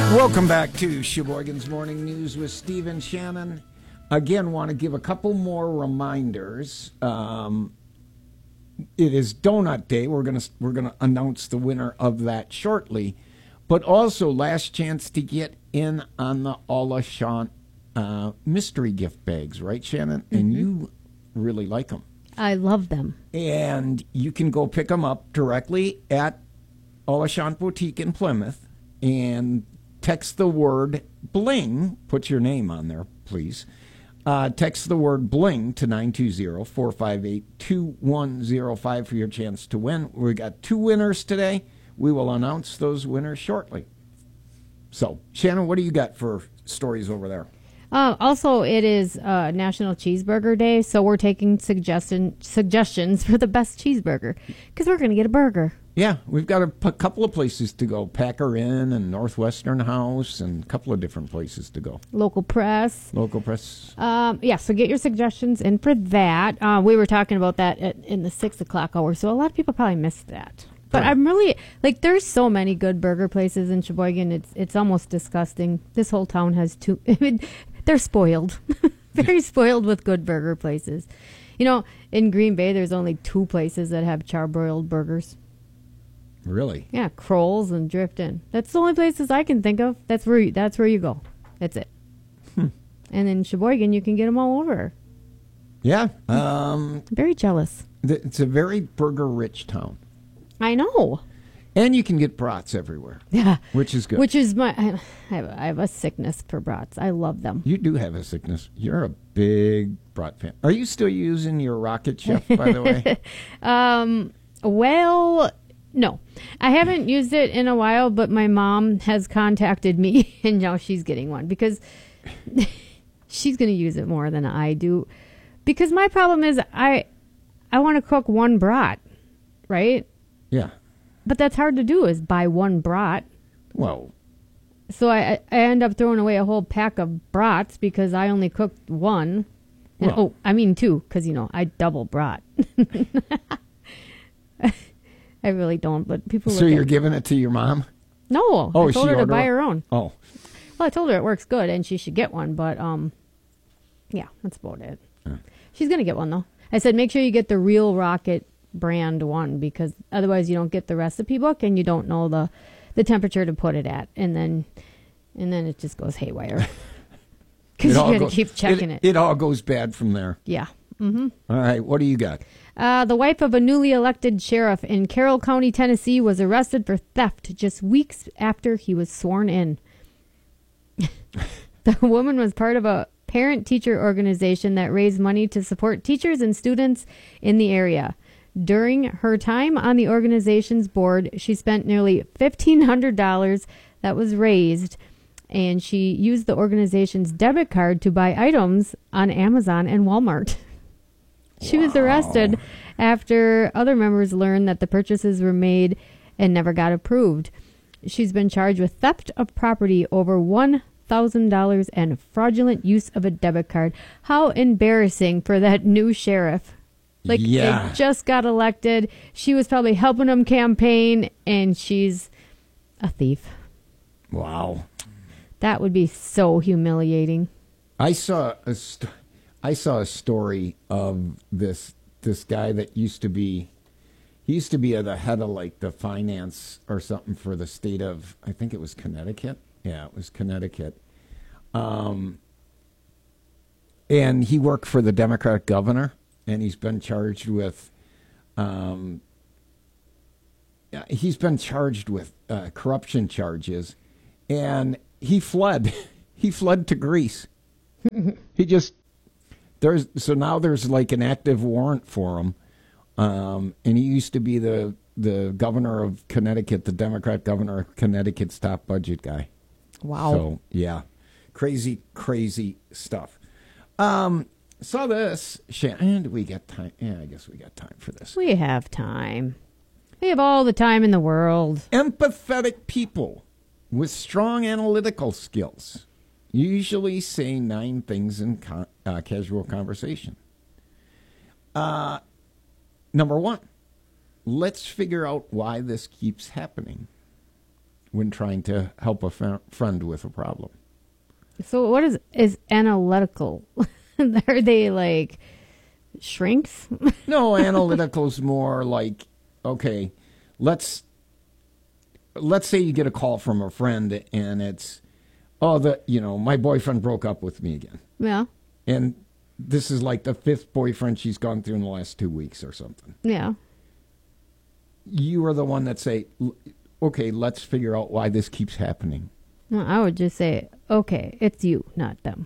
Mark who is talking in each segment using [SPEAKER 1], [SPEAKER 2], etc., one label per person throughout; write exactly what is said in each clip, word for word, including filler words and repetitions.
[SPEAKER 1] Welcome back to Sheboygan's Morning News with Steve and Shannon. Again, want to give a couple more reminders. Um, it is Donut Day. We're gonna we're gonna announce the winner of that shortly, but also last chance to get in on the Alashant uh, mystery gift bags, right, Shannon? Mm-hmm. And you really like them.
[SPEAKER 2] I love them.
[SPEAKER 1] And you can go pick them up directly at Alashant Boutique in Plymouth and text the word BLING. Put your name on there, please. Uh, text the word BLING to nine two zero, four five eight, two one zero five for your chance to win. We got two winners today. We will announce those winners shortly. So, Shannon, what do you got for stories over there?
[SPEAKER 2] Uh, also, it is uh, National Cheeseburger Day, so we're taking suggestion suggestions for the best cheeseburger because we're going to get a burger.
[SPEAKER 1] Yeah, we've got a p- couple of places to go. Packer Inn and Northwestern House and a couple of different places to go.
[SPEAKER 2] Local press.
[SPEAKER 1] Local press.
[SPEAKER 2] Um, yeah, so get your suggestions in for that. Uh, we were talking about that at, in the six o'clock hour, so a lot of people probably missed that. But right. I'm really, like, there's so many good burger places in Sheboygan. It's it's almost disgusting. This whole town has two. I mean, they're spoiled. Very spoiled with good burger places. You know, in Green Bay, there's only two places that have charbroiled burgers.
[SPEAKER 1] Really?
[SPEAKER 2] Yeah, Kroll's and Drift Inn. That's the only places I can think of. That's where you, that's where you go. That's it. Hmm. And in Sheboygan, you can get them all over.
[SPEAKER 1] Yeah. Um,
[SPEAKER 2] I'm very jealous.
[SPEAKER 1] Th- it's a very burger-rich town.
[SPEAKER 2] I know.
[SPEAKER 1] And you can get brats everywhere.
[SPEAKER 2] Yeah.
[SPEAKER 1] Which is good.
[SPEAKER 2] Which is my... I have, I have a sickness for brats. I love them.
[SPEAKER 1] You do have a sickness. You're a big brat fan. Are you still using your Rocket Chef, by the way?
[SPEAKER 2] um. Well... No, I haven't used it in a while, but my mom has contacted me, and now she's getting one because she's going to use it more than I do. Because my problem is I I want to cook one brat, right?
[SPEAKER 1] Yeah.
[SPEAKER 2] But that's hard to do is buy one brat.
[SPEAKER 1] Well.
[SPEAKER 2] So I, I end up throwing away a whole pack of brats because I only cooked one. And,
[SPEAKER 1] well.
[SPEAKER 2] Oh, I mean two, because, you know, I double brat. I really don't, but people.
[SPEAKER 1] So you're giving it to your mom?
[SPEAKER 2] No,
[SPEAKER 1] oh,
[SPEAKER 2] I told
[SPEAKER 1] she
[SPEAKER 2] her to buy
[SPEAKER 1] it?
[SPEAKER 2] her own.
[SPEAKER 1] Oh,
[SPEAKER 2] well, I told her it works good and she should get one, but um, yeah, that's about it. Yeah. She's gonna get one though. I said make sure you get the real Rocket brand one because otherwise you don't get the recipe book and you don't know the the temperature to put it at, and then and then it just goes haywire because you got to keep checking
[SPEAKER 1] it,
[SPEAKER 2] it.
[SPEAKER 1] It all goes bad from there.
[SPEAKER 2] Yeah. Mm-hmm.
[SPEAKER 1] All right, what do you got?
[SPEAKER 2] Uh, the wife of a newly elected sheriff in Carroll County, Tennessee, was arrested for theft just weeks after he was sworn in. The woman was part of a parent-teacher organization that raised money to support teachers and students in the area. During her time on the organization's board, she spent nearly fifteen hundred dollars that was raised, and she used the organization's debit card to buy items on Amazon and Walmart. She wow. was arrested after other members learned that the purchases were made and never got approved. She's been charged with theft of property over one thousand dollars and fraudulent use of a debit card. How embarrassing for that new sheriff. Like,
[SPEAKER 1] yeah.
[SPEAKER 2] they just got elected. She was probably helping him campaign, and she's a thief.
[SPEAKER 1] Wow.
[SPEAKER 2] That would be so humiliating.
[SPEAKER 1] I saw a st- I saw a story of this this guy that used to be he used to be at the head of like the finance or something for the state of I think it was Connecticut. Yeah, it was Connecticut. Um, and he worked for the Democratic governor, and he's been charged with um, he's been charged with uh, corruption charges, and he fled. He fled to Greece. He just There's so now there's like an active warrant for him, um, and he used to be the the governor of Connecticut, the Democrat governor of Connecticut's top budget guy.
[SPEAKER 2] Wow.
[SPEAKER 1] So yeah, crazy, crazy stuff. Um, saw this, and we got time. Yeah, I guess we got time for this.
[SPEAKER 2] We have time. We have all the time in the world.
[SPEAKER 1] Empathetic people with strong analytical skills usually say nine things in con- uh, casual conversation. Uh, number one, let's figure out why this keeps happening. when trying to help a f- friend with a problem.
[SPEAKER 2] So what is is analytical? Are they like shrinks?
[SPEAKER 1] No, analytical's more like, okay, let's let's say you get a call from a friend and it's, oh, the you know, my boyfriend broke up with me again.
[SPEAKER 2] Yeah.
[SPEAKER 1] And this is like the fifth boyfriend she's gone through in the last two weeks or something.
[SPEAKER 2] Yeah.
[SPEAKER 1] You are the one that say, okay, let's figure out why this keeps happening.
[SPEAKER 2] No, I would just say, okay, it's you, not them.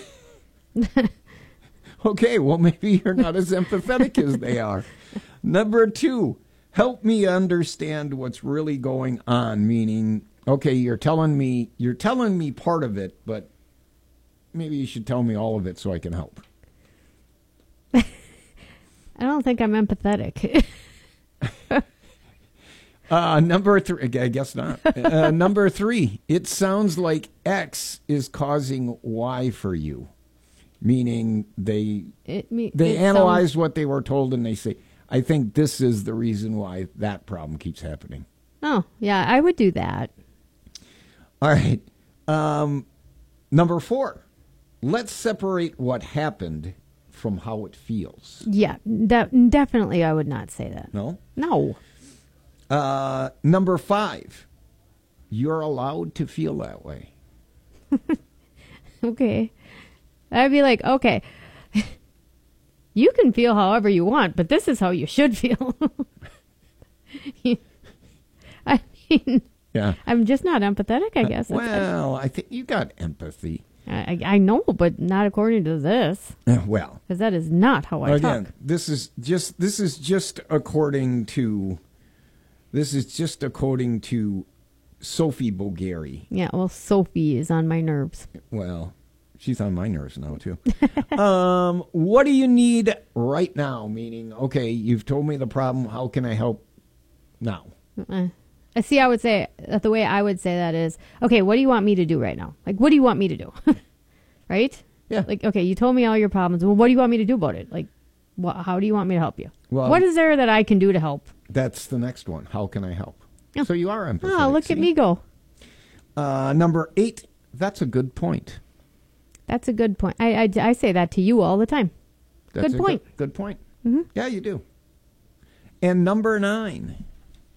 [SPEAKER 1] Okay, well, maybe you're not as empathetic as they are. Number two, help me understand what's really going on, meaning, okay, you're telling me you're telling me part of it, but maybe you should tell me all of it so I can help.
[SPEAKER 2] I don't think I'm empathetic.
[SPEAKER 1] uh, number three, I guess not. Uh, number three, it sounds like X is causing Y for you. Meaning they
[SPEAKER 2] It me-
[SPEAKER 1] they
[SPEAKER 2] it
[SPEAKER 1] analyze
[SPEAKER 2] sounds-
[SPEAKER 1] what they were told and they say, I think this is the reason why that problem keeps happening.
[SPEAKER 2] Oh, yeah, I would do that.
[SPEAKER 1] All right. Um, number four, let's separate what happened from how it feels.
[SPEAKER 2] Yeah, de- definitely I would not say that.
[SPEAKER 1] No?
[SPEAKER 2] No.
[SPEAKER 1] Uh, number five, you're allowed to feel that way.
[SPEAKER 2] Okay. I'd be like, okay, you can feel however you want, but this is how you should feel. I mean,
[SPEAKER 1] Yeah.
[SPEAKER 2] I'm just not empathetic, I guess. That's-
[SPEAKER 1] Well, I think you got empathy.
[SPEAKER 2] I, I know, but not according to this,
[SPEAKER 1] Uh, Well,
[SPEAKER 2] because that is not how I
[SPEAKER 1] again,
[SPEAKER 2] talk.
[SPEAKER 1] this is just this is just according to this is just according to Sophie Bulgari.
[SPEAKER 2] Yeah, well, Sophie is on my nerves.
[SPEAKER 1] Well, she's on my nerves now too. um, what do you need right now? Meaning, okay, you've told me the problem. How can I help now?
[SPEAKER 2] Uh, I see. I would say uh, the way I would say that is, okay, what do you want me to do right now? Like, what do you want me to do? Right?
[SPEAKER 1] Yeah.
[SPEAKER 2] Like, okay, you told me all your problems. Well, what do you want me to do about it? Like, wh- how do you want me to help you?
[SPEAKER 1] Well,
[SPEAKER 2] what is there that I can do to help?
[SPEAKER 1] That's the next one. How can I help?
[SPEAKER 2] Yeah.
[SPEAKER 1] So you are empathetic.
[SPEAKER 2] Oh, look
[SPEAKER 1] see?
[SPEAKER 2] at me go.
[SPEAKER 1] Uh, number eight. That's a good point.
[SPEAKER 2] That's a good point. I, I, I say that to you all the time.
[SPEAKER 1] That's
[SPEAKER 2] Good
[SPEAKER 1] a
[SPEAKER 2] point.
[SPEAKER 1] Good, good point.
[SPEAKER 2] Mm-hmm.
[SPEAKER 1] Yeah, you do. And number nine.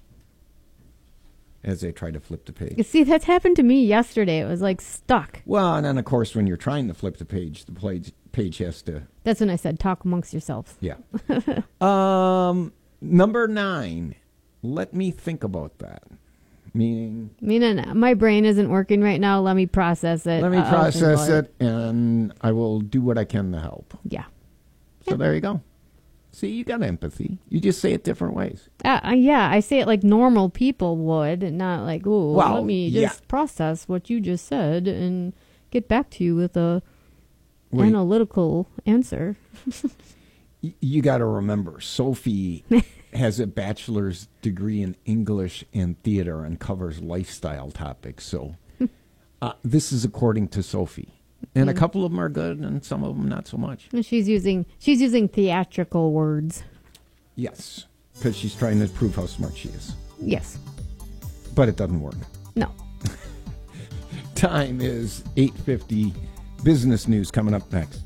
[SPEAKER 1] As they try to flip the page.
[SPEAKER 2] You see, that's happened to me yesterday. It was like stuck.
[SPEAKER 1] Well, and then of course, when you're trying to flip the page, the page page has to.
[SPEAKER 2] That's when I said, talk amongst yourselves.
[SPEAKER 1] Yeah. um, number nine. Let me think about that. Meaning,
[SPEAKER 2] Meaning, my brain isn't working right now. Let me process it.
[SPEAKER 1] let me
[SPEAKER 2] I'll think
[SPEAKER 1] process
[SPEAKER 2] about
[SPEAKER 1] it, and I will do what I can to help.
[SPEAKER 2] Yeah.
[SPEAKER 1] So there you go. See, you got empathy. You just say it different ways.
[SPEAKER 2] Uh, uh, yeah, I say it like normal people would, and not like, oh,
[SPEAKER 1] Well,
[SPEAKER 2] let me
[SPEAKER 1] yeah.
[SPEAKER 2] just process what you just said and get back to you with a
[SPEAKER 1] Wait.
[SPEAKER 2] analytical answer.
[SPEAKER 1] Y- You got to remember, Sophie has a bachelor's degree in English and theater and covers lifestyle topics. So uh, this is according to Sophie. And a
[SPEAKER 2] Yeah.
[SPEAKER 1] couple of them are good and some of them not so much.
[SPEAKER 2] And she's using she's using theatrical words.
[SPEAKER 1] Yes, because she's trying to prove how smart she is.
[SPEAKER 2] Yes.
[SPEAKER 1] But it doesn't work.
[SPEAKER 2] No.
[SPEAKER 1] Time is eight fifty. Business news coming up next.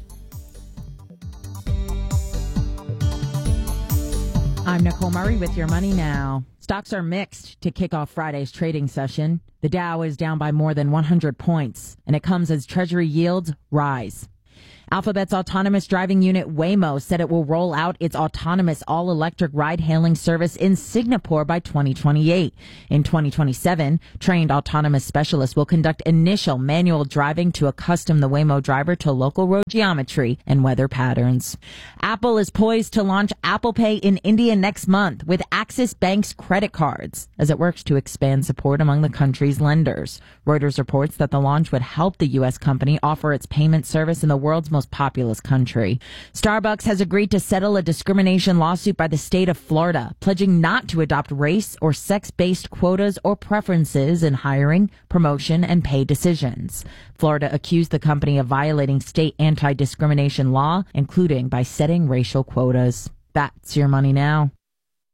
[SPEAKER 3] I'm Nicole Murray with Your Money Now. Stocks are mixed to kick off Friday's trading session. The Dow is down by more than one hundred points, and it comes as Treasury yields rise. Alphabet's autonomous driving unit Waymo said it will roll out its autonomous all-electric ride-hailing service in Singapore by twenty twenty-eight. In twenty twenty-seven, trained autonomous specialists will conduct initial manual driving to accustom the Waymo driver to local road geometry and weather patterns. Apple is poised to launch Apple Pay in India next month with Axis Bank's credit cards as it works to expand support among the country's lenders. Reuters reports that the launch would help the U S company offer its payment service in the world's most populous country. Starbucks has agreed to settle a discrimination lawsuit by the state of Florida, pledging not to adopt race or sex-based quotas or preferences in hiring, promotion, and pay decisions. Florida accused the company of violating state anti-discrimination law, including by setting racial quotas. That's Your Money Now.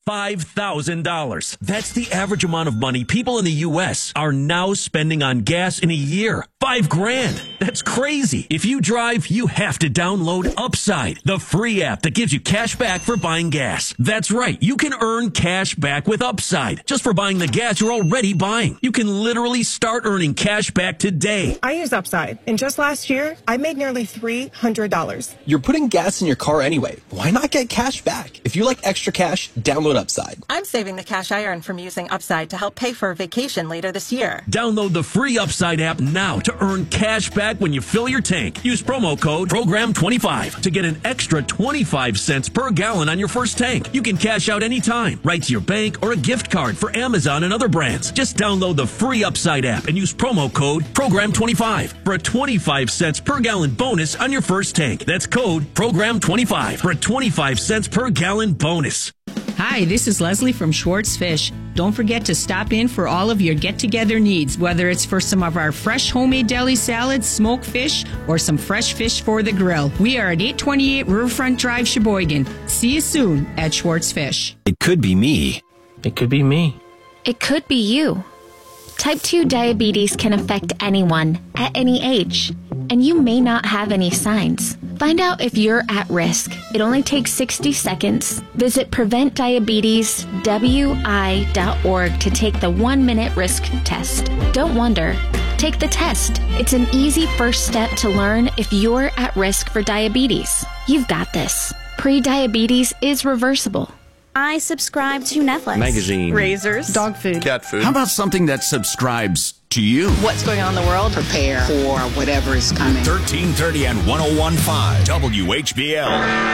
[SPEAKER 4] five thousand dollars. That's the average amount of money people in the U S are now spending on gas in a year. Five grand. That's crazy. If you drive, you have to download Upside, the free app that gives you cash back for buying gas. That's right. You can earn cash back with Upside just for buying the gas you're already buying. You can literally start earning cash back today.
[SPEAKER 5] I use Upside, and just last year, I made nearly three hundred dollars.
[SPEAKER 6] You're putting gas in your car anyway. Why not get cash back? If you like extra cash, download Upside.
[SPEAKER 5] I'm saving the cash I earned from using Upside to help pay for a vacation later this year.
[SPEAKER 4] Download the free Upside app now to earn cash back when you fill your tank. Use promo code program twenty-five to get an extra twenty-five cents per gallon on your first tank. You can cash out anytime, right to your bank or a gift card for Amazon and other brands. Just download the free Upside app and use promo code program twenty-five for a twenty-five cents per gallon bonus on your first tank. That's code program twenty-five for a twenty-five cents per gallon bonus.
[SPEAKER 7] Hi, this is Leslie from Schwartz Fish. Don't forget to stop in for all of your get-together needs, whether it's for some of our fresh homemade deli salads, smoked fish, or some fresh fish for the grill. We are at eight twenty-eight Riverfront Drive, Sheboygan. See you soon at Schwartz Fish.
[SPEAKER 8] It could be me.
[SPEAKER 9] It could be me.
[SPEAKER 10] It could be you. Type two diabetes can affect anyone at any age, and you may not have any signs. Find out if you're at risk. It only takes sixty seconds. Visit prevent diabetes w i dot org to take the one-minute risk test. Don't wonder. Take the test. It's an easy first step to learn if you're at risk for diabetes. You've got this. Pre-diabetes is reversible.
[SPEAKER 11] I subscribe to Netflix.
[SPEAKER 9] Magazine.
[SPEAKER 11] Razors.
[SPEAKER 12] Dog food.
[SPEAKER 9] Cat food.
[SPEAKER 8] How about something that subscribes to you?
[SPEAKER 12] What's going on in the world?
[SPEAKER 13] Prepare for whatever is coming.
[SPEAKER 8] thirteen thirty and one oh one point five W H B L.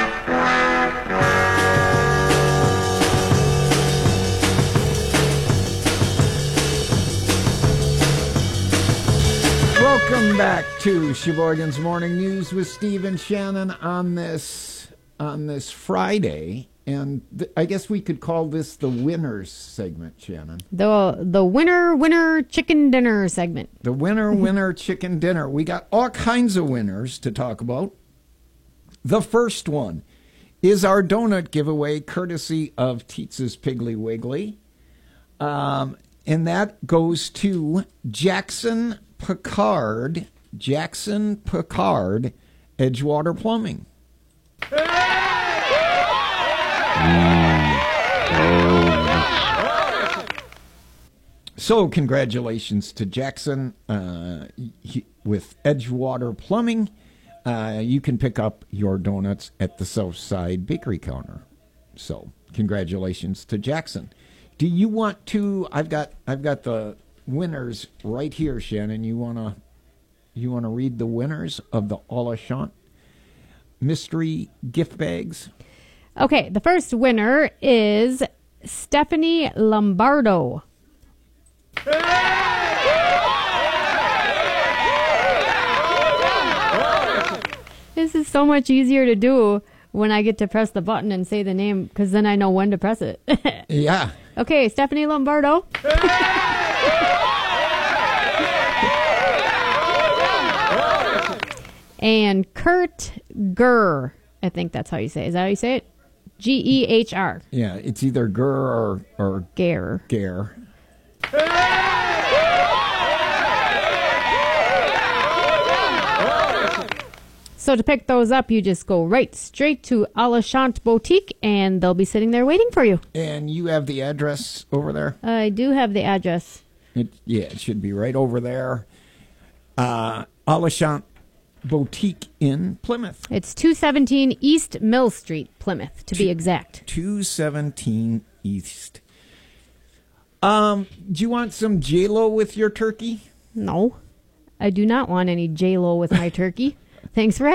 [SPEAKER 1] Welcome back to Sheboygan's Morning News with Steve and Shannon on this on this Friday. And th- I guess we could call this the winners segment, Shannon.
[SPEAKER 2] The the winner winner chicken dinner segment.
[SPEAKER 1] The winner winner chicken dinner. We got all kinds of winners to talk about. The first one is our donut giveaway, courtesy of Teetz's Piggly Wiggly. Um, and that goes to Jackson Picard, Jackson Picard, Edgewater Plumbing. So congratulations to Jackson uh, he, with Edgewater Plumbing. Uh, you can pick up your donuts at the Southside Bakery counter. So congratulations to Jackson. Do you want to? I've got I've got the winners right here, Shannon. You wanna you wanna read the winners of the Alashant mystery gift bags?
[SPEAKER 2] Okay, the first winner is Stephanie Lombardo. This is so much easier to do when I get to press the button and say the name, because then I know when to press it.
[SPEAKER 1] Yeah.
[SPEAKER 2] Okay, Stephanie Lombardo. And Kurt Gurr. I think that's how you say it. Is that how you say it? G E H R.
[SPEAKER 1] Yeah, it's either Gurr or, or
[SPEAKER 2] Gare.
[SPEAKER 1] Gare.
[SPEAKER 2] So to pick those up, you just go right straight to Alashant Boutique, and they'll be sitting there waiting for you.
[SPEAKER 1] And you have the address over there?
[SPEAKER 2] I do have the address.
[SPEAKER 1] It, yeah, it should be right over there. Uh, Alashant Boutique in Plymouth.
[SPEAKER 2] It's two seventeen East Mill Street, Plymouth, to be exact.
[SPEAKER 1] two seventeen East. Um, do you want some J-Lo with your turkey?
[SPEAKER 2] No, I do not want any J-Lo with my turkey. Thanks for